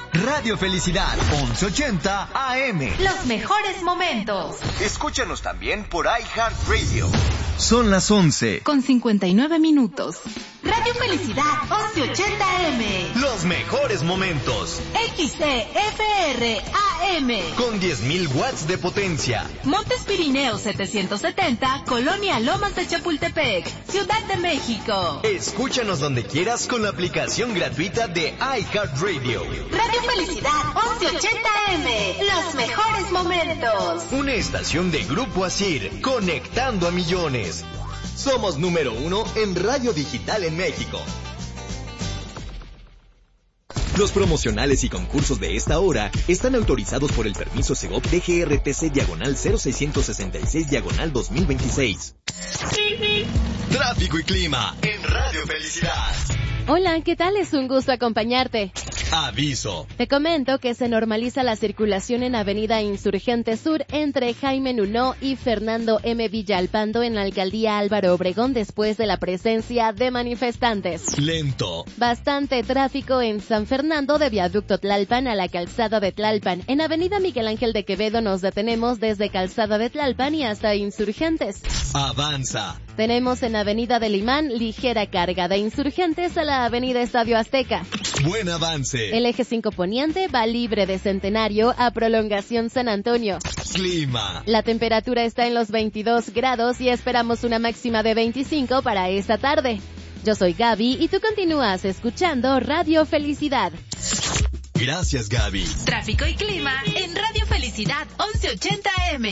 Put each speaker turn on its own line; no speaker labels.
Radio Felicidad, 1180 AM.
Los mejores momentos.
Escúchanos también por iHeartRadio. Son las 11.
Con 59 minutos. Radio Felicidad, 1180M.
Los mejores momentos.
XCFR AM.
Con 10.000 watts de potencia.
Montes Pirineos 770, Colonia Lomas de Chapultepec, Ciudad de México.
Escúchanos donde quieras con la aplicación gratuita de iHeartRadio.
Radio Felicidad, 1180M. Los mejores momentos.
Una estación de Grupo Asir, conectando a millones. Somos número 1 en radio digital en México. Los promocionales y concursos de esta hora están autorizados por el permiso Segov DGRTC/00666/2026. Tráfico y clima en Radio Felicidad.
Hola, ¿qué tal? Es un gusto acompañarte.
Aviso.
Te comento que se normaliza la circulación en Avenida Insurgente Sur entre Jaime Nuno y Fernando M. Villalpando en la Alcaldía Álvaro Obregón después de la presencia de manifestantes.
Lento.
Bastante tráfico en San Fernando de Viaducto Tlalpan a la Calzada de Tlalpan. En Avenida Miguel Ángel de Quevedo nos detenemos desde Calzada de Tlalpan y hasta Insurgentes.
Avanza.
Tenemos en Avenida del Imán ligera carga de Insurgentes a la Avenida Estadio Azteca.
Buen avance.
El eje 5 poniente va libre de Centenario a Prolongación San Antonio.
Clima.
La temperatura está en los 22 grados y esperamos una máxima de 25 para esta tarde. Yo soy Gaby y tú continúas escuchando Radio Felicidad.
Gracias, Gaby.
Tráfico y clima en Radio Felicidad 1180M.